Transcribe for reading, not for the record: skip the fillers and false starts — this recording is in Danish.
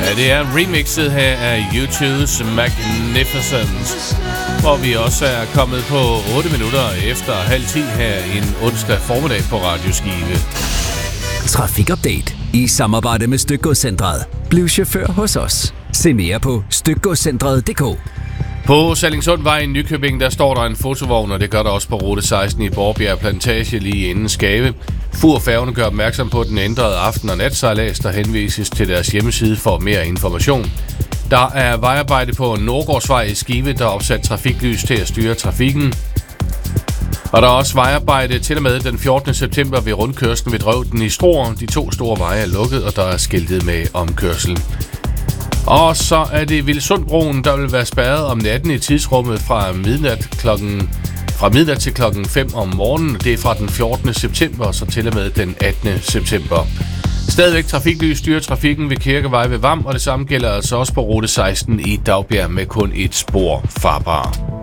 Ja, det er remixet her af U2's Magnificent, hvor vi også er kommet på 8 minutter efter 9:30 her en onsdag formiddag på Radio Skive. Trafikupdate i samarbejde med Stykgodscentret. Bliv chauffør hos os. Se mere på stykgodscentret.dk. På Sallingsundvej i Nykøbing, der står der en fotovogn, og det gør der også på rute 16 i Borbjerg Plantage lige inden Skave. Furfærgerne gør opmærksom på den ændrede aften- og natsejlads, der henvises til deres hjemmeside for mere information. Der er vejarbejde på Nordgårdsvej i Skive, der er opsat trafiklys til at styre trafikken. Og der er også vejarbejde til og med den 14. september ved rundkørslen ved Drøvden i Struer. De 2 store veje er lukket, og der er skiltet med omkørsel. Og så er det Vildsundbroen, der vil være spærret om natten i tidsrummet fra midnat til klokken 5 om morgenen. Det er fra den 14. september så til og med den 18. september. Stadigvæk trafiklys styrer trafikken ved Kirkevej ved Vam, og det samme gælder altså også på rute 16 i Dagbjerg med kun et spor farbar.